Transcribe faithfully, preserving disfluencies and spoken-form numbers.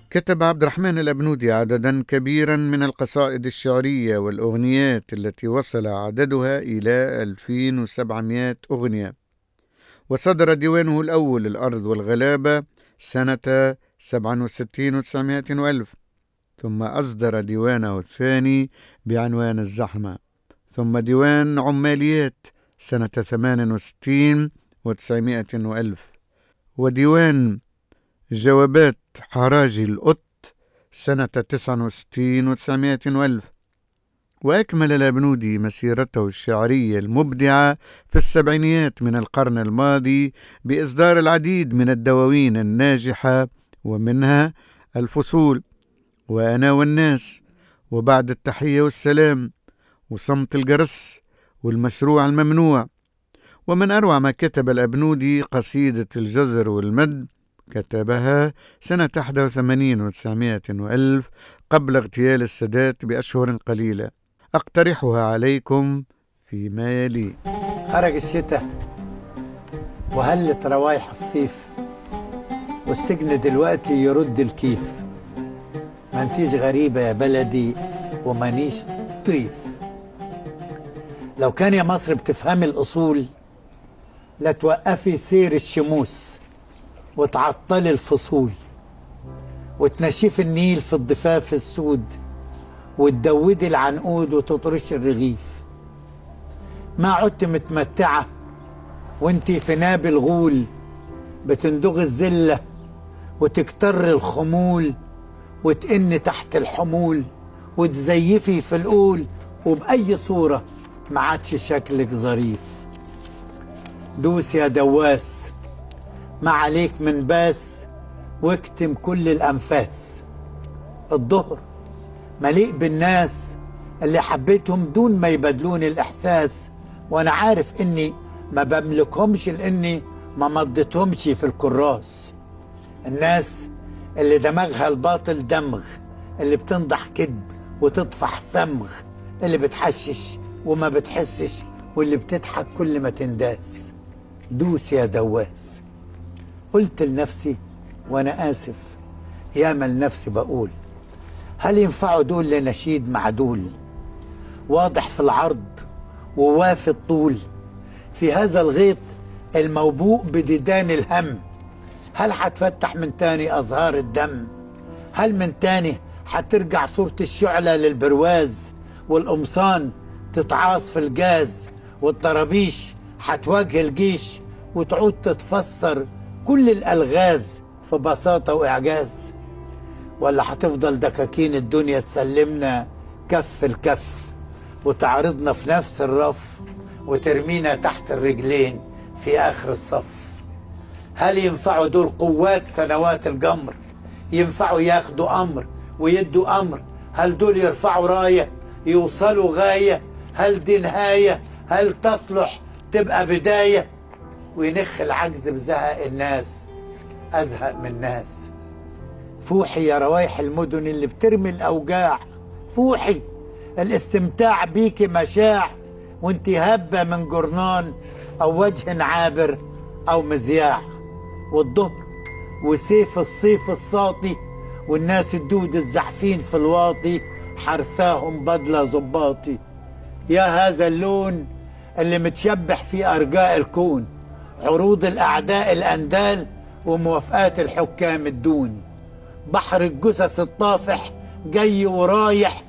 كتب عبد الرحمن الأبنودي عددا كبيرا من القصائد الشعرية والأغنيات التي وصل عددها إلى ألفين وسبعمائة أغنية، وصدر ديوانه الأول الأرض والغلابة سنة سبعة وستين وتسعمائة وألف، ثم أصدر ديوانه الثاني بعنوان الزحمة، ثم ديوان عماليات سنة ثمان وستين وتسعمائة وألف، وديوان جوابات حراجي القط سنة تسعة وستين وتسعمائة وألف. وأكمل الأبنودي مسيرته الشعرية المبدعة في السبعينيات من القرن الماضي بإصدار العديد من الدواوين الناجحة، ومنها الفصول، وأنا والناس، وبعد التحية والسلام، وصمت الجرس، والمشروع الممنوع. ومن أروع ما كتب الأبنودي قصيدة الجزر والمد، كتبها سنة واحد وثمانين وتسعمائة وألف قبل اغتيال السادات بأشهر قليلة، أقترحها عليكم فيما يلي. خرج الشتاء وهلت روايح الصيف، والسجن دلوقتي يرد الكيف. ما انتيش غريبة يا بلدي ومانيش ضيف. لو كان يا مصر بتفهمي الأصول لا توقفي سير الشموس وتعطلي الفصول، وتنشفي النيل في الضفاف السود، وتدودي العنقود وتطرش الرغيف. ما عدت متمتعة وانتي في ناب الغول، بتندغي الزلة وتكتر الخمول، وتئن تحت الحمول، وتزيفي في القول، وبأي صورة ما عادش شكلك ظريف. دوس يا دواس، ما عليك من باس، واكتم كل الأنفاس. الظهر مليء بالناس اللي حبيتهم دون ما يبادلون الإحساس، وأنا عارف إني ما بملكهمش لإني ما مضيتهمش في الكراس. الناس اللي دماغها الباطل دمغ، اللي بتنضح كذب وتطفح سمغ، اللي بتحشش وما بتحسش، واللي بتضحك كل ما تنداس. دوس يا دواس. قلت لنفسي وأنا آسف، ياما لنفسي بقول، هل ينفعوا دول لنشيد معدول واضح في العرض ووافي الطول، في هذا الغيط الموبوء بديدان الهم؟ هل حتفتح من تاني أزهار الدم؟ هل من تاني حترجع صورة الشعلة للبرواز، والقمصان تتعاص في الجاز، والطرابيش حتواجه الجيش، وتعود تتفسر كل الألغاز في بساطة وإعجاز؟ ولا حتفضل دكاكين الدنيا تسلمنا كف الكف، وتعرضنا في نفس الرف، وترمينا تحت الرجلين في آخر الصف؟ هل ينفعوا دول قوات سنوات الجمر؟ ينفعوا ياخدوا أمر ويدوا أمر؟ هل دول يرفعوا راية يوصلوا غاية؟ هل دي نهاية؟ هل تصلح تبقى بداية؟ وينخ العجز بزهق الناس، أزهق من ناس. فوحي يا روايح المدن اللي بترمي الأوجاع، فوحي الاستمتاع بيكي مشاع، وانتي هبة من جرنان أو وجه عابر أو مذياع. والظهر وسيف الصيف الساطي، والناس الدود الزحفين في الواطي، حرساهم بدلة ظباطي. يا هذا اللون اللي متشبح في أرجاء الكون، عروض الأعداء الأندال وموافقات الحكام الدون. بحر الجثث الطافح جاي ورايح،